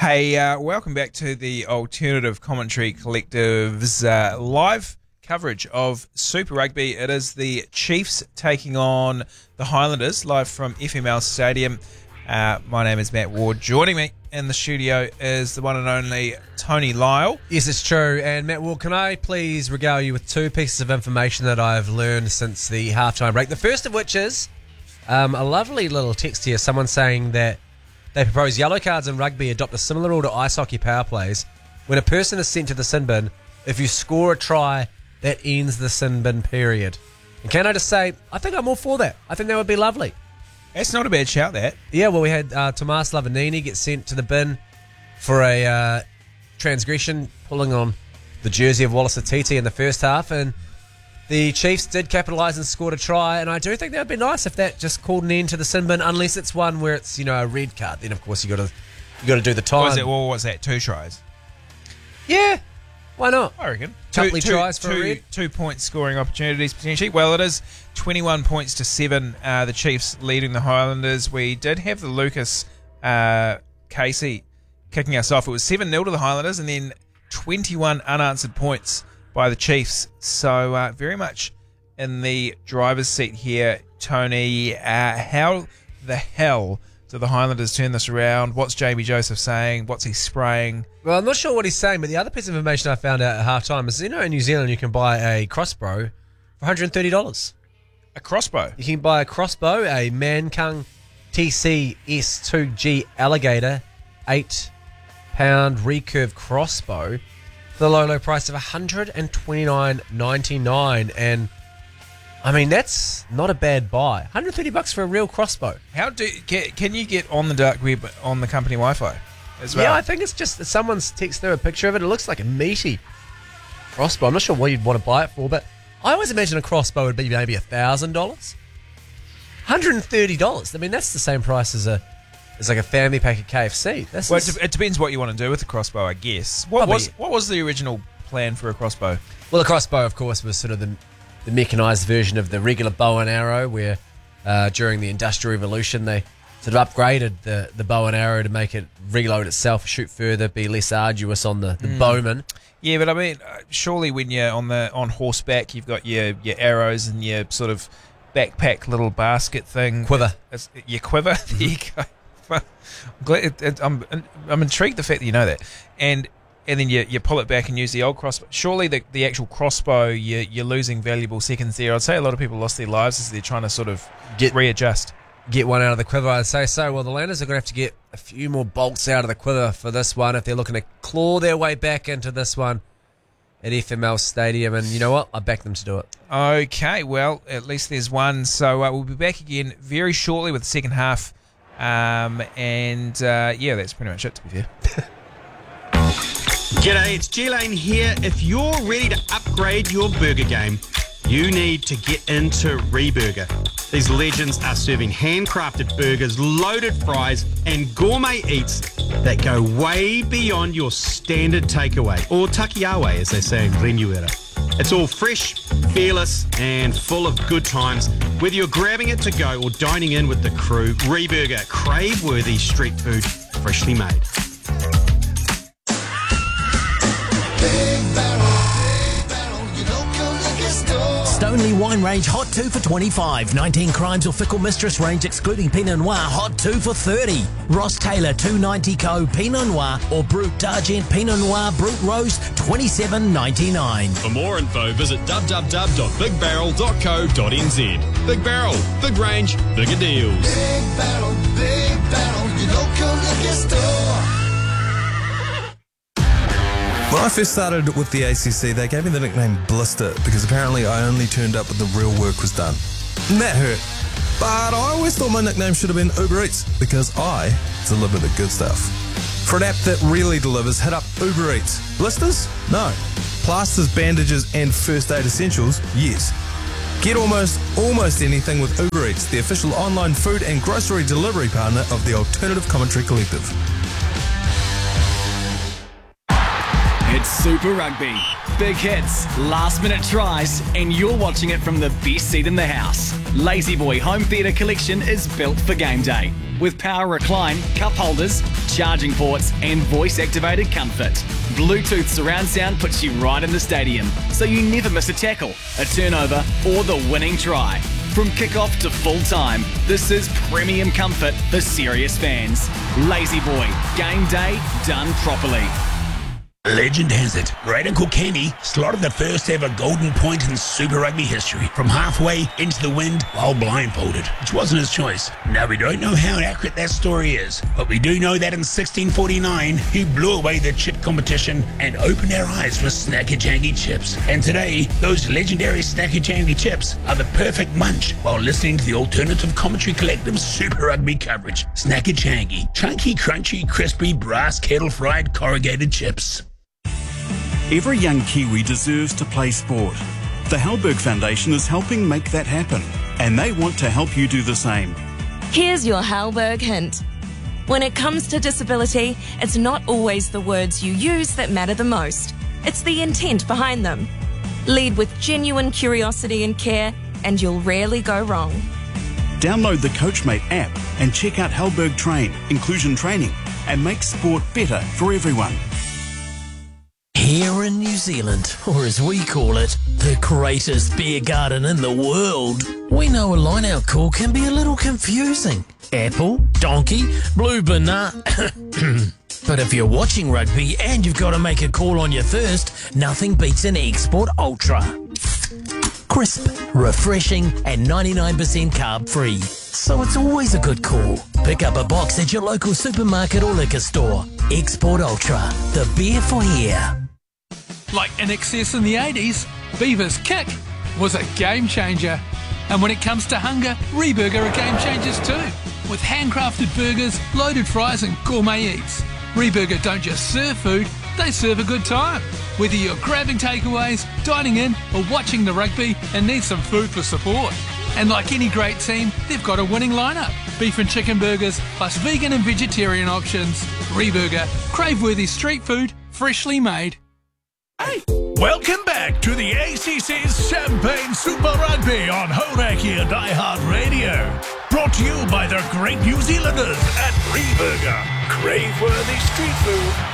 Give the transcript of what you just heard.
Hey, welcome back to the Alternative Commentary Collective's live coverage of Super Rugby. It is the Chiefs taking on the Highlanders live from FML Stadium. My name is Matt Ward. Joining me in the studio is the one and only Tony Lyle. Yes, it's true. And Matt Ward, can I please regale you with two pieces of information that I've learned since the halftime break? The first of which is a lovely little text here. Someone saying that they propose yellow cards in rugby adopt a similar rule to ice hockey power plays. When a person is sent to the sin bin, if you score a try, that ends the sin bin period. And can I just say, I think I'm all for that. I think that would be lovely. That's not a bad shout, that. Yeah, well, we had Tomas Lavanini get sent to the bin for a transgression, pulling on the jersey of Wallace Atiti in the first half, and the Chiefs did capitalise and scored a try, and I do think that would be nice if that just called an end to the sin bin, unless it's one where it's, a red card. Then, of course, you got to do the time. What's that, 2 tries? Yeah, why not? I reckon. Couple tries for a red. 2 point scoring opportunities, potentially. Well, it is 21 points to 7, the Chiefs leading the Highlanders. We did have the Lucas Casey kicking us off. It was 7-0 to the Highlanders, and then 21 unanswered points by the Chiefs. So very much in the driver's seat here, Tony. How the hell do the Highlanders turn this around? What's Jamie Joseph saying? What's he spraying? Well, I'm not sure what he's saying, but the other piece of information I found out at halftime is, in New Zealand you can buy a crossbow for $130. A crossbow? You can buy a crossbow, a Mankung TCS2G Alligator 8-pound recurve crossbow for the low price of $129.99, and I mean that's not a bad buy. $130 for a real crossbow. Can you get on the dark web on the company Wi-Fi as well? Yeah, I think it's just that someone's texted through a picture of it. It looks like a meaty crossbow. I'm not sure what you'd want to buy it for, but I always imagine a crossbow would be maybe $1,000. $130. I mean that's the same price as like a family pack of KFC. It depends what you want to do with the crossbow, I guess. What was the original plan for a crossbow? Well, the crossbow, of course, was sort of the mechanised version of the regular bow and arrow, where during the Industrial Revolution they sort of upgraded the bow and arrow to make it reload itself, shoot further, be less arduous on the bowman. Yeah, but I mean, surely when you're on horseback, you've got your arrows and your sort of backpack little basket thing. Quiver. Your quiver. There you go. I'm intrigued the fact that you know that, and then you pull it back and use the old crossbow. Surely the actual crossbow, you're losing valuable seconds there. I'd say a lot of people lost their lives as they're trying to sort of readjust. Get one out of the quiver, I'd say so. Well, the Landers are going to have to get a few more bolts out of the quiver for this one if they're looking to claw their way back into this one at FML Stadium, and you know what? I back them to do it. Okay, well, at least there's one. So we'll be back again very shortly with the second half. That's pretty much it, to be fair. G'day, it's G-Lane here. If you're ready to upgrade your burger game, you need to get into Reburger. These legends are serving handcrafted burgers, loaded fries, and gourmet eats that go way beyond your standard takeaway, or takiawe as they say in Renuera. It's all fresh, fearless, and full of good times. Whether you're grabbing it to go or dining in with the crew, Reburger, crave-worthy street food, freshly made. Stoneleigh Wine Range Hot 2 for $25. 19 Crimes or Fickle Mistress Range excluding Pinot Noir Hot 2 for $30. Ross Taylor 290 Co Pinot Noir or Brut d'Argent Pinot Noir Brut Rose $27.99. For more info, visit www.bigbarrel.co.nz. Big Barrel, big range, bigger deals. Big Barrel, your local liquor store. When I first started with the ACC, they gave me the nickname Blister because apparently I only turned up when the real work was done. And that hurt. But I always thought my nickname should have been Uber Eats because I deliver the good stuff. For an app that really delivers, hit up Uber Eats. Blisters? No. Plasters, bandages, and first aid essentials? Yes. Get almost anything with Uber Eats, the official online food and grocery delivery partner of the Alternative Commentary Collective. It's Super Rugby big hits, last-minute tries, and you're watching it from the best seat in the house. Lazy Boy Home Theatre Collection is built for game day. With power recline, cup holders, charging ports, and voice-activated comfort. Bluetooth surround sound puts you right in the stadium, so you never miss a tackle, a turnover, or the winning try. From kick-off to full-time, this is premium comfort for serious fans. Lazy Boy, game day done properly. Legend has it, Braden Kilkenny slotted the first ever golden point in Super Rugby history from halfway into the wind while blindfolded, which wasn't his choice. Now, we don't know how accurate that story is, but we do know that in 1649, he blew away the chip competition and opened our eyes for Snacky Janky chips. And today, those legendary Snacky Janky chips are the perfect munch while listening to the Alternative Commentary Collective's Super Rugby coverage. Snacky Janky, chunky, crunchy, crispy, brass kettle fried corrugated chips. Every young Kiwi deserves to play sport. The Halberg Foundation is helping make that happen, and they want to help you do the same. Here's your Halberg hint. When it comes to disability, it's not always the words you use that matter the most. It's the intent behind them. Lead with genuine curiosity and care, and you'll rarely go wrong. Download the Coachmate app and check out Halberg Train, inclusion training, and make sport better for everyone. Here in New Zealand, or as we call it, the greatest beer garden in the world, we know a line-out call can be a little confusing. Apple, donkey, blue banana. But if you're watching rugby and you've got to make a call on your thirst, nothing beats an Export Ultra. Crisp, refreshing, and 99% carb-free. So it's always a good call. Pick up a box at your local supermarket or liquor store. Export Ultra, the beer for here. Like In Excess in the 80s, Beaver's Kick was a game changer. And when it comes to hunger, Reburger are game changers too. With handcrafted burgers, loaded fries and gourmet eats. Reburger don't just serve food, they serve a good time. Whether you're grabbing takeaways, dining in or watching the rugby and need some food for support. And like any great team, they've got a winning lineup. Beef and chicken burgers, plus vegan and vegetarian options. Reburger, crave-worthy street food, freshly made. Hey, welcome back to the ACC's Champagne Super Rugby on Hauraki and iHeart Radio. Brought to you by the great New Zealanders at Reburger. Crave-worthy street food,